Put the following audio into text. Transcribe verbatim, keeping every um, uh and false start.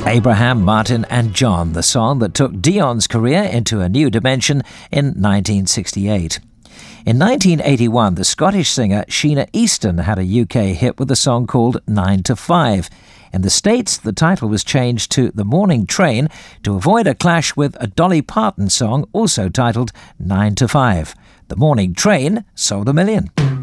Abraham, Martin and John, the song that took Dion's career into a new dimension in nineteen sixty-eight. In nineteen eighty-one, the Scottish singer Sheena Easton had a U K hit with a song called nine to five. In the States, the title was changed to The Morning Train to avoid a clash with a Dolly Parton song also titled nine to five. The Morning Train sold a million.